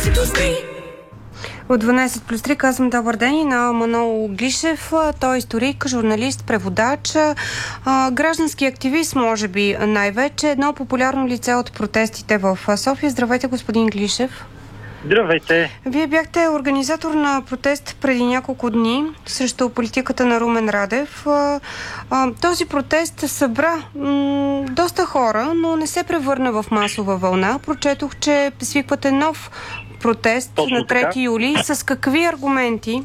От 12 плюс 3 казвам добър ден и на Манол Гишев. Той е историк, журналист, преводач, граждански активист, може би най-вече. Едно популярно лице от протестите в София. Здравейте, господин Глишев. Здравейте. Вие бяхте организатор на протест преди няколко дни срещу политиката на Румен Радев. Този протест събра доста хора, но не се превърна в масова вълна. Прочетох, че свиквате нов протест точно на 3 юли. С какви аргументи?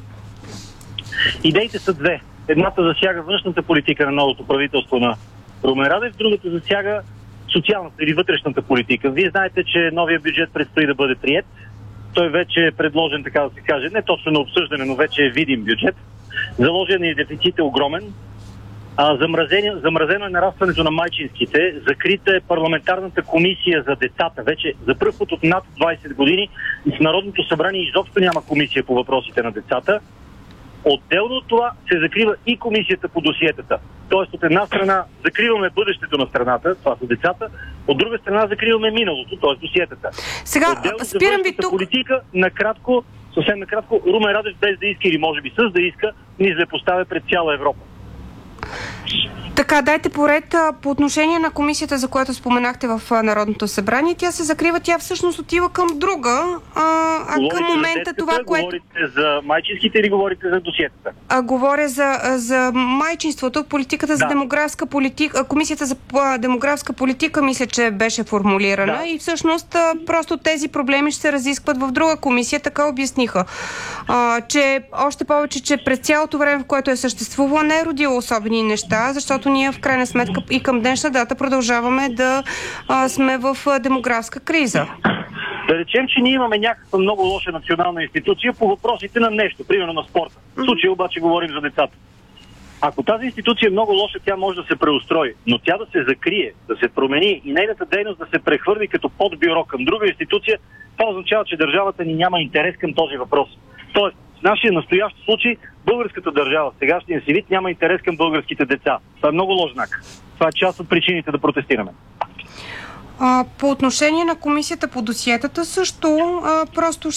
Идеите са две. Едната засяга външната политика на новото правителство на Румен Радев, другата засяга социалната или вътрешната политика. Вие знаете, че новия бюджет предстои да бъде приет. Той вече е предложен, така да се каже, не точно на обсъждане, но вече е видим бюджет. Заложен дефицит е огромен. Замразено е нарастването на майчинските. Закрита е парламентарната комисия за децата. Вече за пръв път от над 20 години в Народното събрание изобщо няма комисия по въпросите на децата. Отделно от това се закрива и комисията по досиетата. Тоест от една страна закриваме бъдещето на страната, това са децата, от друга страна закриваме миналото, т.е. досиетата. Сега, спирам ви тук. Политика, съвсем накратко, Румен Радев без да иска или може би с да иска, ни злепоставя пред цяла Европа. Така, дайте поред по отношение на комисията, за която споменахте в Народното събрание. Тя се закрива, тя всъщност отива към друга. Към момента това, което... Говорите за майчинските или говорите за досиетата? Говоря за майчинството, политиката за демографска политика. Комисията за демографска политика мисля, че беше формулирана и всъщност просто тези проблеми ще се разискват в друга комисия, така обясниха. Че още повече, че през цялото време, в което е съществувала, не е родила особени неща, защото ние в крайна сметка и към днешна дата продължаваме да сме в демографска криза. Да речем, че ние имаме някаква много лоша национална институция по въпросите на нещо, примерно на спорта. В случая обаче говорим за децата. Ако тази институция е много лоша, тя може да се преустрои, но тя да се закрие, да се промени и нейната дейност да се прехвърли като подбюро към друга институция, това означава, че държавата ни няма интерес към този въпрос. Тоест, в нашия настоящ случай, българската държава в сегашния си вид няма интерес към българските деца. Това е много лош знак. Това е част от причините да протестираме. По отношение на комисията по досиетата също просто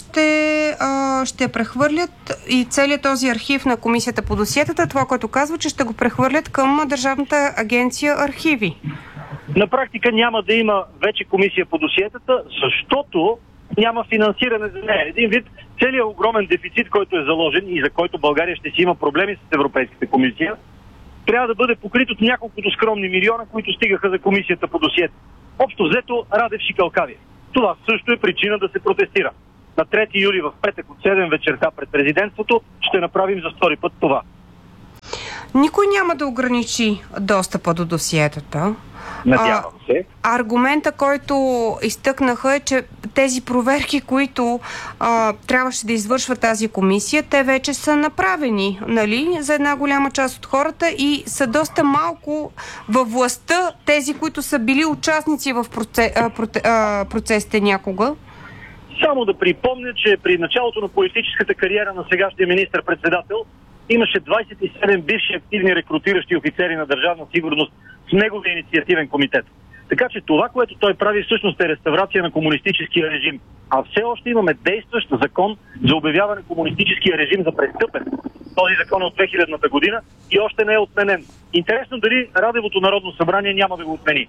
ще прехвърлят и целият този архив на комисията по досиетата, това, което казва, че ще го прехвърлят към Държавната агенция архиви. На практика няма да има вече комисия по досиетата, защото няма финансиране за нея. Един вид, целият огромен дефицит, който е заложен и за който България ще си има проблеми с Европейската комисия, трябва да бъде покрит от няколкото скромни милиона, които стигаха за комисията по досиета. Общо взето Радев шикалкави. Това също е причина да се протестира. На 3 юли в петък от 7 вечерта пред президентството ще направим за втори път това. Никой няма да ограничи достъпа до досиетата. Надявам се. Аргумента, който изтъкнаха е, че тези проверки, които трябваше да извършва тази комисия, те вече са направени, нали, за една голяма част от хората и са доста малко във властта тези, които са били участници в процесите някога. Само да припомня, че при началото на политическата кариера на сегашния министър-председател имаше 27 бивши активни рекрутиращи офицери на Държавна сигурност в неговия инициативен комитет. Така че това, което той прави, всъщност е реставрация на комунистическия режим. А все още имаме действащ закон за обявяване на комунистическия режим за престъпен. Този закон е от 2000-та година и още не е отменен. Интересно дали Радевото Народно събрание няма да го отмени.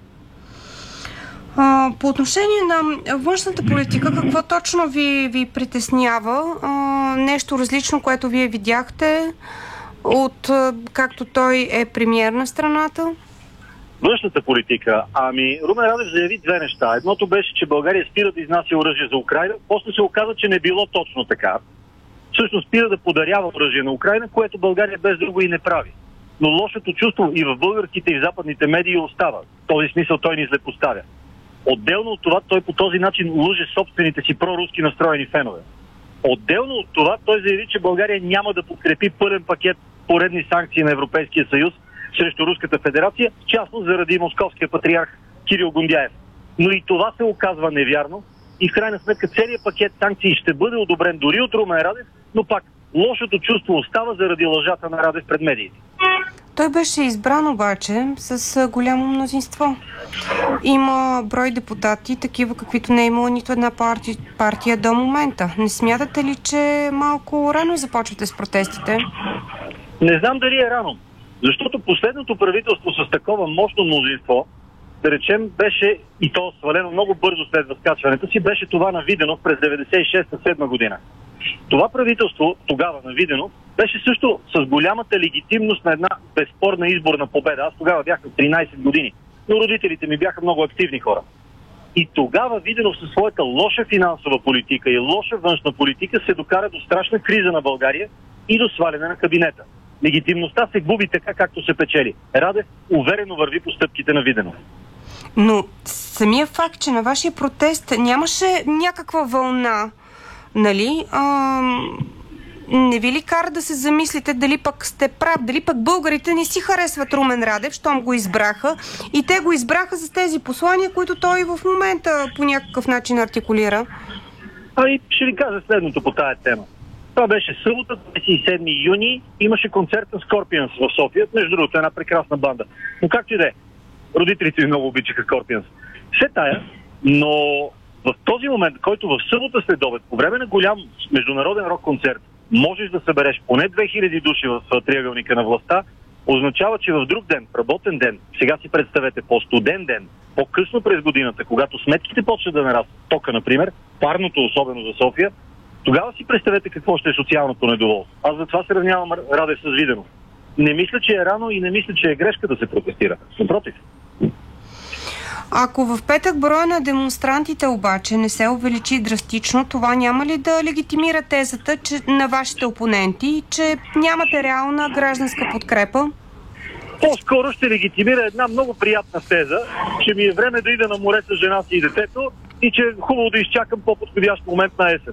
По отношение на външната политика, какво точно ви притеснява? Нещо различно, което вие видяхте от както той е премиер на страната? Външната политика. Румен Радев заяви две неща. Едното беше, че България спира да изнася оръжие за Украйна. После се оказа, че не било точно така. Всъщност спира да подарява оръжие на Украйна, което България без друго и не прави. Но лошото чувство и в българските и в западните медии остава. В този смисъл той ни злепоставя. Отделно от това, той по този начин лъже собствените си проруски настроени фенове. Отделно от това, той заяви, че България няма да подкрепи пълен пакет поредни санкции на Европейския съюз срещу Руската федерация, в частност заради московския патриарх Кирил Гундяев. Но и това се оказва невярно и в крайна сметка целият пакет санкции ще бъде одобрен дори от Румен Радев, но пак лошото чувство остава заради лъжата на Радев пред медиите. Той беше избран обаче с голямо мнозинство. Има брой депутати, такива каквито не е имала нито една партия до момента. Не смятате ли, че малко рано започвате с протестите? Не знам дали е рано. Защото последното правителство с такова мощно мнозинство, да речем, беше, и то свалено много бързо след възкачването си, беше това на Виденов през 96-7 година. Това правителство, тогава на Виденов, беше също с голямата легитимност на една безспорна изборна победа. Аз тогава бях на 13 години, но родителите ми бяха много активни хора. И тогава Виденов със своята лоша финансова политика и лоша външна политика се докара до страшна криза на България и до сваляне на кабинета. Легитимността се губи така, както се печели. Радев уверено върви по стъпките на Виденов. Но самия факт, че на вашия протест нямаше някаква вълна, нали? Не ви ли кара да се замислите дали пък сте прав, дали пък българите не си харесват Румен Радев, щом го избраха, и те го избраха с тези послания, които той в момента по някакъв начин артикулира? Ами ще ви кажа следното по тая тема. Това беше събота, 27 юни, имаше концерт на Scorpions в София, между другото една прекрасна банда. Но както и да е, родителите ми много обичаха Scorpions. Все тая, но в този момент, който в събота следобед, по време на голям международен рок-концерт, можеш да събереш поне 2000 души в триъгълника на властта, означава, че в друг ден, в работен ден, сега си представете по-студен ден, по-късно през годината, когато сметките почнат да нарастват, тока, например, парното, особено за София, тогава си представете какво ще е социалното недоволство. Аз затова се равнявам Радев с Виденов. Не мисля, че е рано и не мисля, че е грешка да се протестира. Напротив. Ако в петък броя на демонстрантите обаче не се увеличи драстично, това няма ли да легитимира тезата на вашите опоненти, че нямате реална гражданска подкрепа? По-скоро ще легитимира една много приятна теза, че ми е време да ида на море с жена си и детето и че е хубаво да изчакам по-подходящ момент на есен.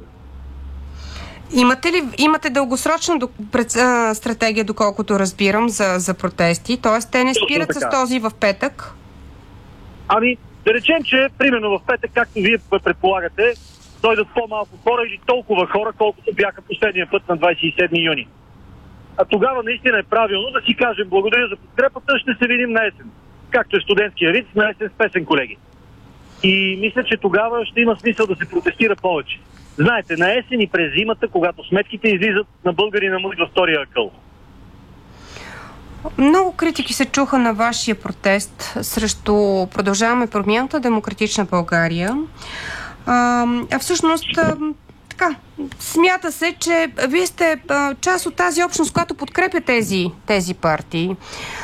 Имате дългосрочна стратегия, доколкото разбирам, за протести? Т.е. те не спират с този в петък? Ами, да речем, че примерно в петък, както вие предполагате, дойдат по-малко хора или толкова хора, колкото бяха последния път на 27 юни. А тогава наистина е правилно да си кажем благодаря за подкрепата, ще се видим на есен. Както е студентския вид, на есен с песен, колеги. И мисля, че тогава ще има смисъл да се протестира повече. Знаете, на есен и през зимата, когато сметките излизат, на българина му идва втория акъл. Много критики се чуха на вашия протест срещу Продължаваме промяната, Демократична България. Всъщност, така, смята се, че вие сте част от тази общност, която подкрепя тези партии.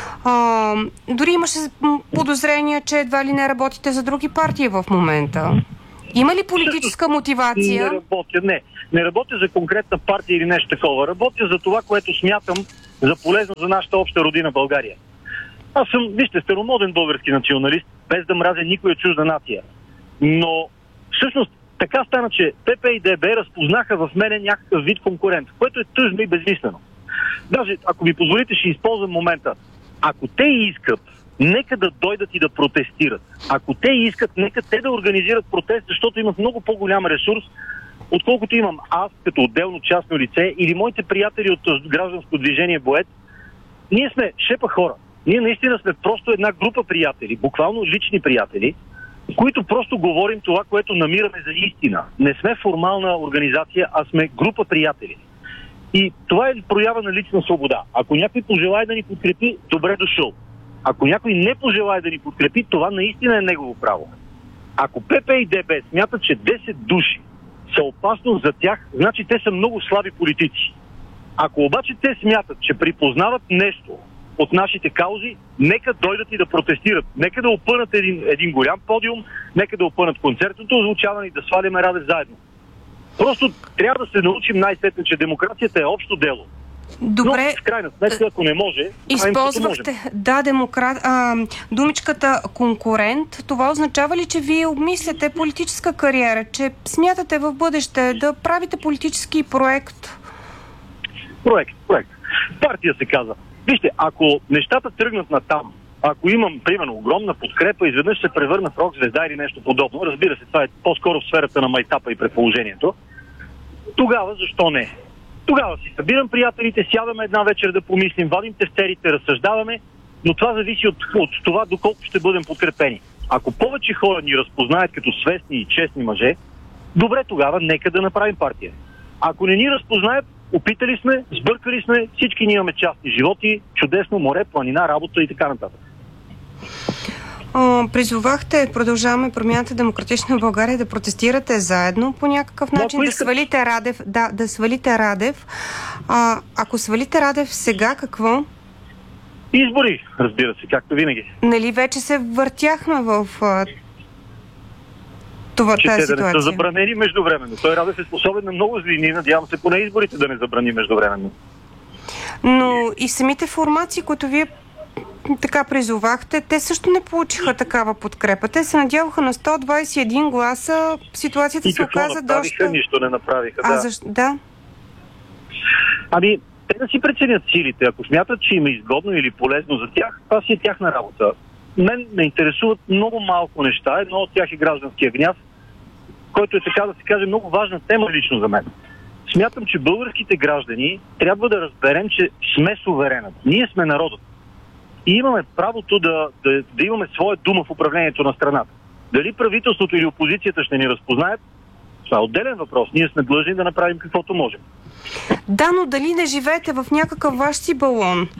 Дори имаше подозрения, че едва ли не работите за други партии в момента. Има ли политическа мотивация? Не работя за конкретна партия или нещо такова. Работя за това, което смятам за полезно за нашата обща родина България. Аз съм, вижте, старомоден български националист, без да мразя никоя чужда нация. Но всъщност така стана, че ПП и ДБ разпознаха в мене някакъв вид конкурент, което е тъжно и безмислено. Даже, ако ми позволите, ще използвам момента. Ако те искат, нека да дойдат и да протестират. Ако те искат, нека те да организират протест, защото имат много по-голям ресурс, отколкото имам аз като отделно частно лице или моите приятели от гражданско движение Боец. Ние сме шепа хора. Ние наистина сме просто една група приятели, буквално лични приятели, които просто говорим това, което намираме за истина. Не сме формална организация, а сме група приятели. И това е проява на лична свобода. Ако някой пожелае да ни подкрепи, добре дошъл. Ако някой не пожелае да ни подкрепи, това наистина е негово право. Ако ПП и ДБ смятат, че 10 души са опасност за тях, значи те са много слаби политици. Ако обаче те смятат, че припознават нещо от нашите каузи, нека дойдат и да протестират. Нека да опънат един голям подиум, нека да опънат концертното озвучаване и да сваляме Радев заедно. Просто трябва да се научим най-сетне, че демокрацията е общо дело. Добре. Но в крайна сметка, ако не може, използвахте думичката конкурент. Това означава ли, че вие обмисляте политическа кариера, че смятате в бъдеще да правите политически проект? Проект. Партия се казва. Вижте, ако нещата тръгнат натам, ако имам, примерно, огромна подкрепа, изведнъж се превърна в рок-звезда или нещо подобно, разбира се, това е по-скоро в сферата на майтапа и предположението, тогава защо не? Тогава си събирам приятелите, сядаме една вечер да помислим, вадим тефтерите, разсъждаваме, но това зависи от това доколко ще бъдем подкрепени. Ако повече хора ни разпознаят като свестни и честни мъже, добре, тогава нека да направим партия. Ако не ни разпознаят, опитали сме, сбъркали сме, всички ние имаме частни животи, чудесно море, планина, работа и така нататък. Призовахте, продължаваме промяната Демократична България да протестирате заедно по някакъв начин, да свалите Радев. Да свалите Радев. Ако свалите Радев сега, какво? Избори, разбира се, както винаги. Нали вече се въртяхме в тази ситуация? Да не са забранени междувременно. Той Радев е способен на много злини, надявам се поне изборите да не забрани междувременно. Но и самите формации, които вие така призовахте, те също не получиха такава подкрепа. Те се надяваха на 121 гласа. Ситуацията се оказа доста... Нищо не направиха, да. Ами, те да си преценят силите. Ако смятат, че им е изгодно или полезно за тях, това си е тяхна работа. Мен ме интересуват много малко неща. Едно от тях е гражданския гняв, който е, така да се каже, много важна тема лично за мен. Смятам, че българските граждани трябва да разберем, че сме суверенът. Ние сме народът. И имаме правото да имаме своя дума в управлението на страната. Дали правителството или опозицията ще ни разпознаят, това е отделен въпрос. Ние сме длъжни да направим каквото можем. Да, но дали не живеете в някакъв ваш си балон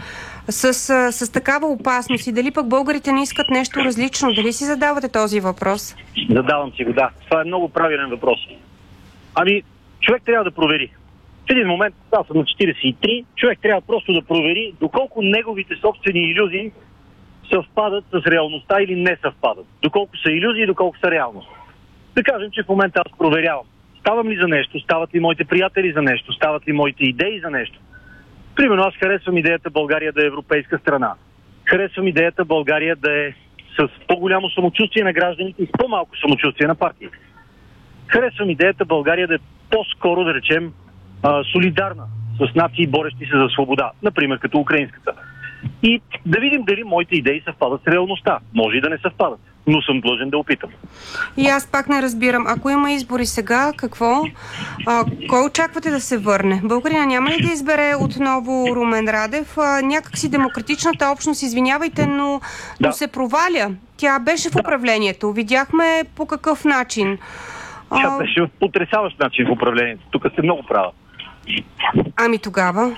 с такава опасност и дали пък българите не искат нещо различно? Дали си задавате този въпрос? Задавам си го, да. Това е много правилен въпрос. Ами, човек трябва да провери. В един момент, аз съм на 43, човек трябва просто да провери доколко неговите собствени илюзии съвпадат с реалността или не съвпадат. Доколко са илюзии и доколко са реалност. Да кажем, че в момента аз проверявам. Ставам ли за нещо? Стават ли моите приятели за нещо? Стават ли моите идеи за нещо? Примерно аз харесвам идеята България да е европейска страна. Харесвам идеята България да е с по-голямо самочувствие на гражданите и с по-малко самочувствие на партиите. Харесвам идеята България да е по-скоро, да речем, солидарна с нации, борещи се за свобода. Например, като украинската. И да видим дали моите идеи съвпадат с реалността. Може и да не съвпадат, но съм длъжен да опитам. И аз пак не разбирам. Ако има избори сега, какво? Кой очаквате да се върне? Българина няма ли да избере отново Румен Радев? Някакси демократичната общност, извинявайте, но се проваля. Тя беше в управлението. Видяхме по какъв начин. Тя беше в потресаващ начин в управлението. Тук сте много права. Ами тогава?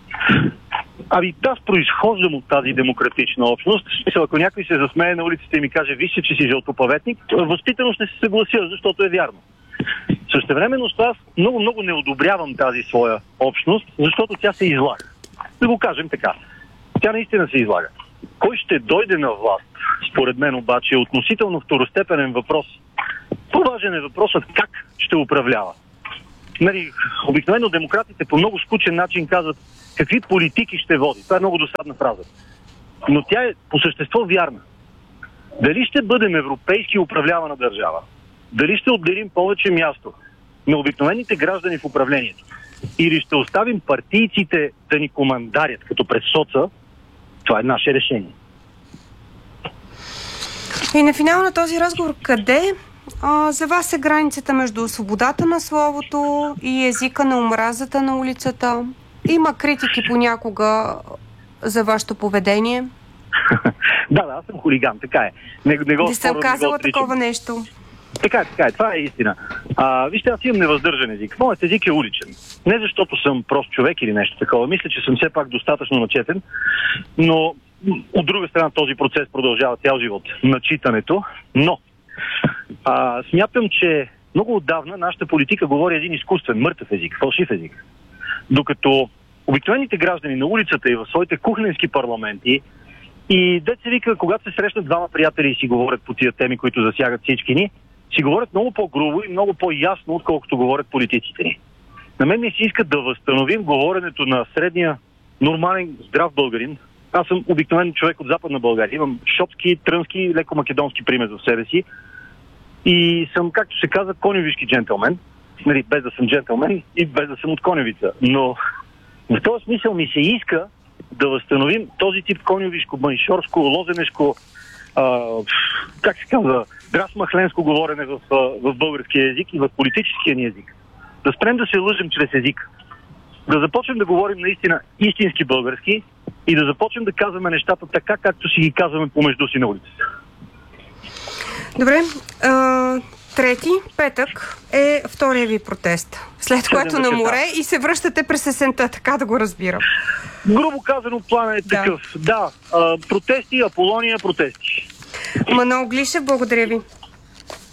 Ами аз произхождам от тази демократична общност. Ако някой се засмее на улицата и ми каже, вижте, че си жълтопаветник, възпитано ще се съглася, защото е вярно. Същевременно с това аз много не одобрявам тази своя общност, защото тя се излага. Да го кажем така. Тя наистина се излага. Кой ще дойде на власт, според мен обаче, е относително второстепенен въпрос. По-важен е въпросът как ще управлява. Нали, обикновено демократите по много скучен начин казват какви политики ще води. Това е много досадна фраза. Но тя е по същество вярна. Дали ще бъдем европейски управлявана държава? Дали ще отделим повече място на обикновените граждани в управлението? Или ще оставим партийците да ни командарят като пред соца? Това е наше решение. И на финал на този разговор, къде за вас е границата между свободата на словото и езика на омразата на улицата? Има критики понякога за вашето поведение? Да, аз съм хулиган, така е. Не съм казала такова нещо. Така е, това е истина. Вижте, аз имам невъздържан език. Моят език е уличен. Не защото съм прост човек или нещо такова. Мисля, че съм все пак достатъчно начетен, но от друга страна този процес продължава цял живот. Начитането, но смятам, че много отдавна нашата политика говори един изкуствен, мъртъв език, фалшив език. Докато обикновените граждани на улицата и в своите кухненски парламенти и деца вика, когато се срещнат двама приятели и си говорят по тия теми, които засягат всички ни, си говорят много по-грубо и много по-ясно, отколкото говорят политиците ни. На мен ми се иска да възстановим говоренето на средния, нормален, здрав българин. Аз съм обикновен човек от Западна България. Имам шопски, трънски, леко македонски примес в себе си. И съм, както се казва, коневишки джентълмен. Нали, без да съм джентълмен и без да съм от Коневица. Но в този смисъл ми се иска да възстановим този тип коневишко, маншорско, лозенешко, как се казва, грасмахленско говорене в българския език и в политическия ни език. Да спрем да се лъжим чрез език. Да започнем да говорим наистина истински български и да започнем да казваме нещата така, както си ги казваме помежду си на улицата. Добре. Трети, петък е втория ви протест. След което на море и се връщате през есента, така да го разбирам. Грубо казано, планът е такъв. Да, протести, Аполония, протести. Манол Глишев, благодаря ви.